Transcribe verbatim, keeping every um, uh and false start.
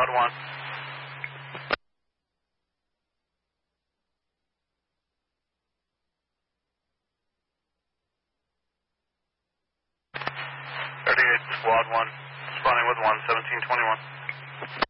Squad one. thirty-eight Squad one, responding with one, seventeen twenty-one.